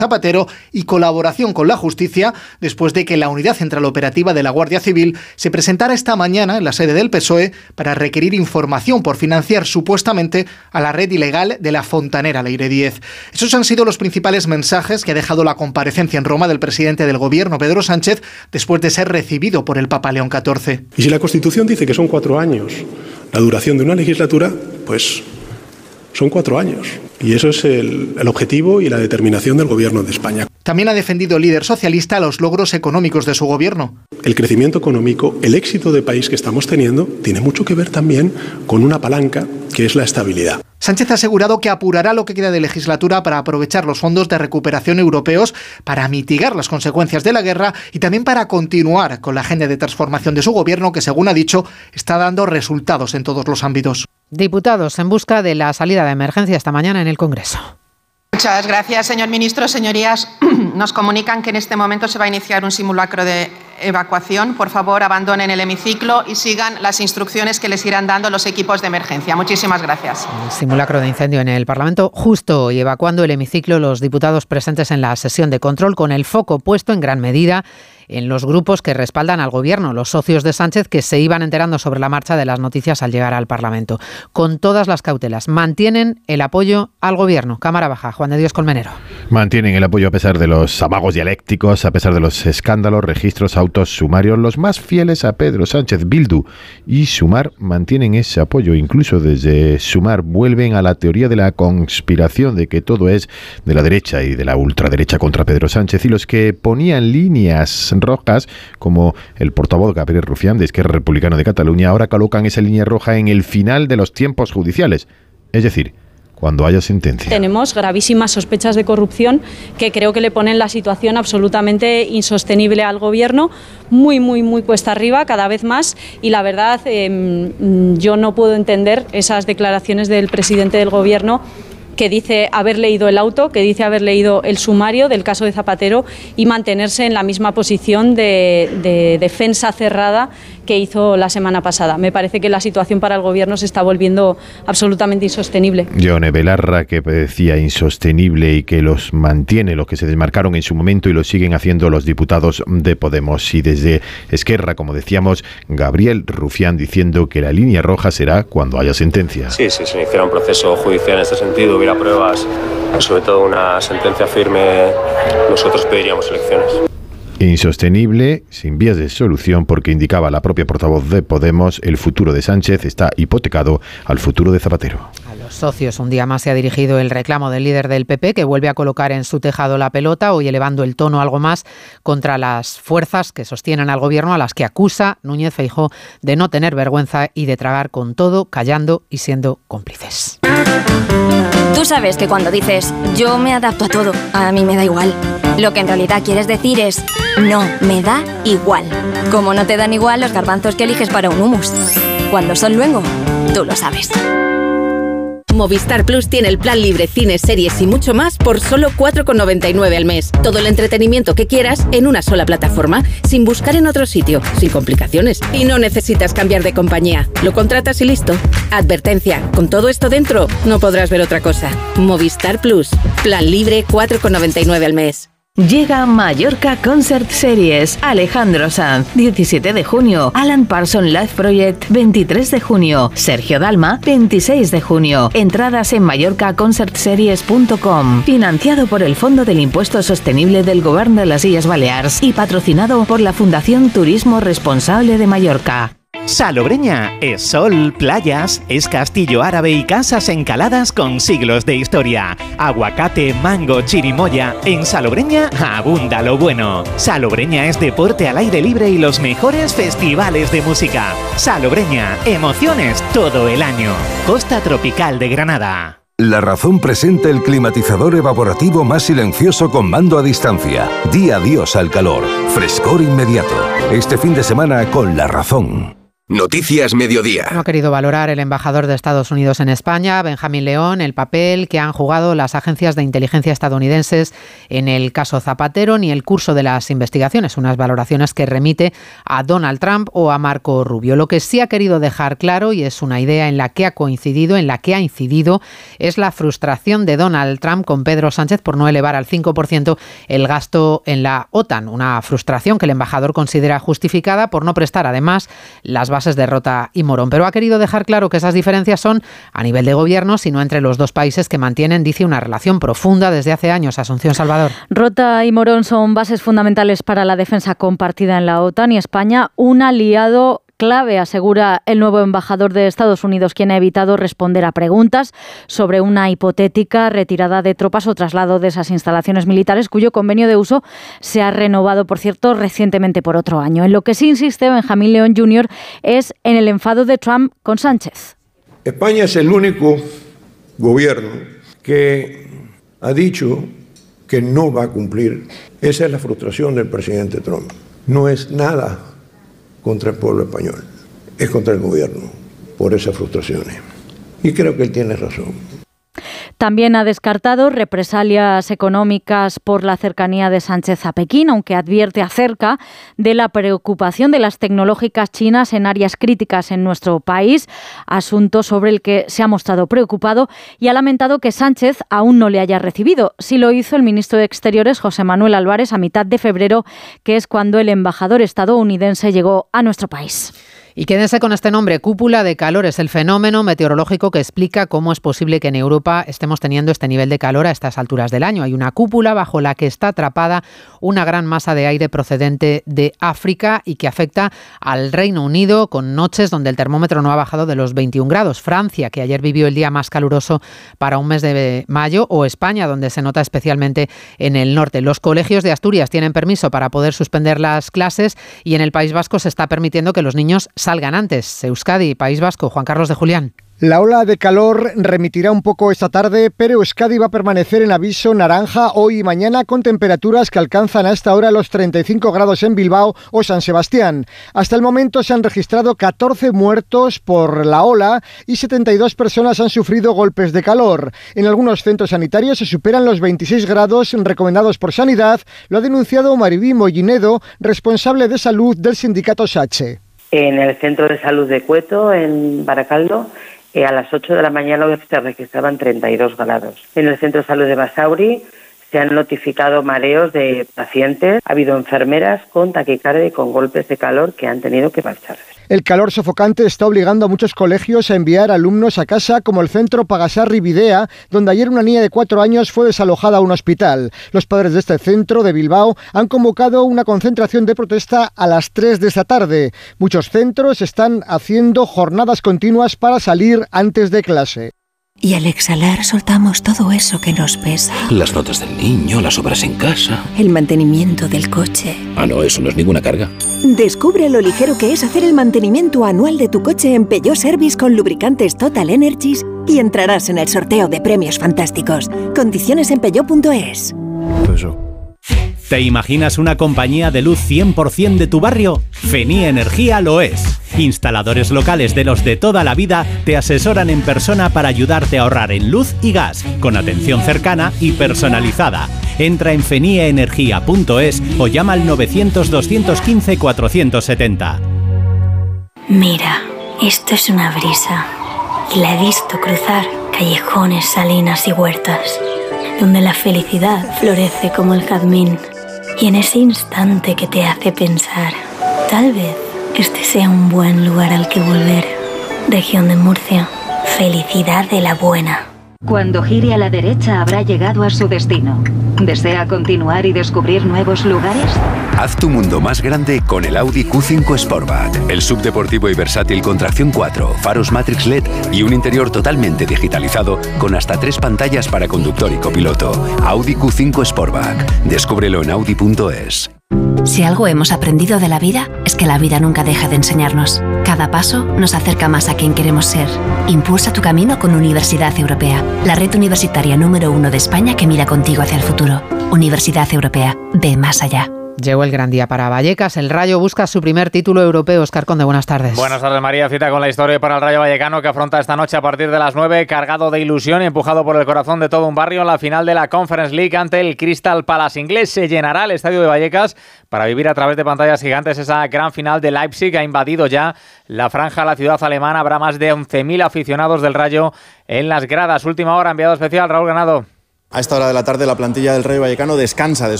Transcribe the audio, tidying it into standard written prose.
Zapatero y colaboración con la justicia después de que la Unidad Central Operativa de la Guardia Civil se presentara esta mañana en la sede del PSOE para requerir información por financiar supuestamente a la red ilegal de la fontanera Leire 10. Esos han sido los principales mensajes que ha dejado la comparecencia en Roma del presidente del Gobierno, Pedro Sánchez, después de ser recibido por el Papa León XIV. Y si la Constitución dice que son 4 años la duración de una legislatura, pues son 4 años. Y eso es el objetivo y la determinación del Gobierno de España. También ha defendido el líder socialista los logros económicos de su gobierno. El crecimiento económico, el éxito de país que estamos teniendo, tiene mucho que ver también con una palanca que es la estabilidad. Sánchez ha asegurado que apurará lo que queda de legislatura para aprovechar los fondos de recuperación europeos para mitigar las consecuencias de la guerra y también para continuar con la agenda de transformación de su gobierno que, según ha dicho, está dando resultados en todos los ámbitos. Diputados en busca de la salida de emergencia esta mañana en el Congreso. Muchas gracias, señor ministro. Señorías, nos comunican que en este momento se va a iniciar un simulacro de evacuación. Por favor, abandonen el hemiciclo y sigan las instrucciones que les irán dando los equipos de emergencia. Muchísimas gracias. El simulacro de incendio en el Parlamento justo hoy, evacuando el hemiciclo los diputados presentes en la sesión de control con el foco puesto en gran medida en los grupos que respaldan al Gobierno, los socios de Sánchez que se iban enterando sobre la marcha de las noticias al llegar al Parlamento. Con todas las cautelas, mantienen el apoyo al Gobierno. Cámara Baja, Juan de Dios Colmenero. Mantienen el apoyo a pesar de los amagos dialécticos, a pesar de los escándalos, registros, autos sumarios. Los más fieles a Pedro Sánchez, Bildu y Sumar mantienen ese apoyo. Incluso desde Sumar vuelven a la teoría de la conspiración de que todo es de la derecha y de la ultraderecha contra Pedro Sánchez. Y los que ponían líneas rojas, como el portavoz Gabriel Rufián de Esquerra Republicana de Cataluña, ahora colocan esa línea roja en el final de los tiempos judiciales. Es decir, cuando haya sentencia. Tenemos gravísimas sospechas de corrupción que creo que le ponen la situación absolutamente insostenible al Gobierno, muy cuesta arriba cada vez más, y la verdad yo no puedo entender esas declaraciones del presidente del Gobierno que dice haber leído el auto, que dice haber leído el sumario del caso de Zapatero y mantenerse en la misma posición de defensa cerrada que hizo la semana pasada. Me parece que la situación para el Gobierno se está volviendo absolutamente insostenible. Yone Belarra, que decía insostenible y que los mantiene, los que se desmarcaron en su momento y lo siguen haciendo los diputados de Podemos. Y desde Esquerra, como decíamos, Gabriel Rufián diciendo que la línea roja será cuando haya sentencia. Sí, se iniciara un proceso judicial en este sentido, hubiera pruebas, sobre todo una sentencia firme, nosotros pediríamos elecciones. Insostenible, sin vías de solución, porque indicaba la propia portavoz de Podemos, el futuro de Sánchez está hipotecado al futuro de Zapatero. A los socios un día más se ha dirigido el reclamo del líder del PP, que vuelve a colocar en su tejado la pelota, hoy elevando el tono algo más contra las fuerzas que sostienen al Gobierno, a las que acusa Núñez Feijóo de no tener vergüenza y de tragar con todo, callando y siendo cómplices. Tú sabes que cuando dices yo me adapto a todo, a mí me da igual, lo que en realidad quieres decir es no, me da igual. Como no te dan igual los garbanzos que eliges para un hummus. Cuando son luengo, tú lo sabes. Movistar Plus tiene el plan libre, cines, series y mucho más por solo 4,99 al mes. Todo el entretenimiento que quieras en una sola plataforma, sin buscar en otro sitio, sin complicaciones. Y no necesitas cambiar de compañía. Lo contratas y listo. Advertencia, con todo esto dentro, no podrás ver otra cosa. Movistar Plus, plan libre, 4,99 al mes. Llega Mallorca Concert Series. Alejandro Sanz, 17 de junio. Alan Parsons Live Project, 23 de junio. Sergio Dalma, 26 de junio. Entradas en mallorcaconcertseries.com. Financiado por el Fondo del Impuesto Sostenible del Govern de las Illes Balears y patrocinado por la Fundación Turismo Responsable de Mallorca. Salobreña es sol, playas, es castillo árabe y casas encaladas con siglos de historia. Aguacate, mango, chirimoya. En Salobreña abunda lo bueno. Salobreña es deporte al aire libre y los mejores festivales de música. Salobreña, emociones todo el año. Costa tropical de Granada. La Razón presenta el climatizador evaporativo más silencioso con mando a distancia. Di adiós al calor. Frescor inmediato. Este fin de semana con La Razón. Noticias Mediodía. No ha querido valorar el embajador de Estados Unidos en España, Benjamín León, el papel que han jugado las agencias de inteligencia estadounidenses en el caso Zapatero ni el curso de las investigaciones, unas valoraciones que remite a Donald Trump o a Marco Rubio. Lo que sí ha querido dejar claro, y es una idea en la que ha incidido, es la frustración de Donald Trump con Pedro Sánchez por no elevar al 5% el gasto en la OTAN. Una frustración que el embajador considera justificada por no prestar además las bases de Rota y Morón, pero ha querido dejar claro que esas diferencias son a nivel de gobierno, sino entre los dos países que mantienen, dice, una relación profunda desde hace años. Asunción Salvador. Rota y Morón son bases fundamentales para la defensa compartida en la OTAN y España, un aliado clave, asegura el nuevo embajador de Estados Unidos, quien ha evitado responder a preguntas sobre una hipotética retirada de tropas o traslado de esas instalaciones militares, cuyo convenio de uso se ha renovado, por cierto, recientemente por otro año. En lo que sí insiste Benjamín León Jr. es en el enfado de Trump con Sánchez. España es el único gobierno que ha dicho que no va a cumplir. Esa es la frustración del presidente Trump. No es nada contra el pueblo español, es contra el gobierno, por esas frustraciones. Y creo que él tiene razón. También ha descartado represalias económicas por la cercanía de Sánchez a Pekín, aunque advierte acerca de la preocupación de las tecnológicas chinas en áreas críticas en nuestro país, asunto sobre el que se ha mostrado preocupado y ha lamentado que Sánchez aún no le haya recibido. Sí lo hizo el ministro de Exteriores, José Manuel Álvarez, a mitad de febrero, que es cuando el embajador estadounidense llegó a nuestro país. Y quédense con este nombre, cúpula de calor. Es el fenómeno meteorológico que explica cómo es posible que en Europa estemos teniendo este nivel de calor a estas alturas del año. Hay una cúpula bajo la que está atrapada una gran masa de aire procedente de África y que afecta al Reino Unido, con noches donde el termómetro no ha bajado de los 21 grados. Francia, que ayer vivió el día más caluroso para un mes de mayo, o España, donde se nota especialmente en el norte. Los colegios de Asturias tienen permiso para poder suspender las clases y en el País Vasco se está permitiendo que los niños salgan antes. Euskadi, País Vasco, Juan Carlos de Julián. La ola de calor remitirá un poco esta tarde, pero Euskadi va a permanecer en aviso naranja hoy y mañana con temperaturas que alcanzan a esta hora los 35 grados en Bilbao o San Sebastián. Hasta el momento se han registrado 14 muertos por la ola y 72 personas han sufrido golpes de calor. En algunos centros sanitarios se superan los 26 grados recomendados por Sanidad, lo ha denunciado Maribí Mollinedo, responsable de salud del sindicato SACHE. En el centro de salud de Cueto, en Baracaldo, a las 8 de la mañana se registraban 32 grados. En el centro de salud de Basauri se han notificado mareos de pacientes. Ha habido enfermeras con taquicardia y con golpes de calor que han tenido que marcharse. El calor sofocante está obligando a muchos colegios a enviar alumnos a casa, como el centro Pagasarri Bidea, donde ayer una niña de 4 años fue desalojada a un hospital. Los padres de este centro de Bilbao han convocado una concentración de protesta a las 3 de esta tarde. Muchos centros están haciendo jornadas continuas para salir antes de clase. Y al exhalar soltamos todo eso que nos pesa. Las notas del niño, las obras en casa. El mantenimiento del coche. Ah, no, eso no es ninguna carga. Descubre lo ligero que es hacer el mantenimiento anual de tu coche en Peugeot Service con lubricantes Total Energies y entrarás en el sorteo de premios fantásticos. Condiciones en peugeot.es. ¿Te imaginas una compañía de luz 100% de tu barrio? Fenie Energía lo es. Instaladores locales de los de toda la vida te asesoran en persona para ayudarte a ahorrar en luz y gas, con atención cercana y personalizada. Entra en fenieenergia.es o llama al 900-215-470. Mira, esto es una brisa. Y la he visto cruzar callejones, salinas y huertas, donde la felicidad florece como el jazmín. Y en ese instante que te hace pensar, tal vez este sea un buen lugar al que volver. Región de Murcia, felicidad de la buena. Cuando gire a la derecha habrá llegado a su destino. ¿Desea continuar y descubrir nuevos lugares? Haz tu mundo más grande con el Audi Q5 Sportback. El subdeportivo y versátil con tracción 4, faros Matrix LED y un interior totalmente digitalizado con hasta 3 pantallas para conductor y copiloto. Audi Q5 Sportback. Descúbrelo en audi.es. Si algo hemos aprendido de la vida, es que la vida nunca deja de enseñarnos. Cada paso nos acerca más a quien queremos ser. Impulsa tu camino con Universidad Europea, la red universitaria número 1 de España que mira contigo hacia el futuro. Universidad Europea, ve más allá. Llegó el gran día para Vallecas. El Rayo busca su primer título europeo. Óscar Conde, buenas tardes. Buenas tardes, María. Cita con la historia para el Rayo Vallecano, que afronta esta noche a partir de las 9, cargado de ilusión y empujado por el corazón de todo un barrio, la final de la Conference League ante el Crystal Palace inglés. Se llenará el estadio de Vallecas para vivir a través de pantallas gigantes esa gran final de Leipzig. Ha invadido ya la franja la ciudad alemana. Habrá más de 11.000 aficionados del Rayo en las gradas. Última hora, enviado especial Raúl Ganado. A esta hora de la tarde la plantilla del Rayo Vallecano descansa después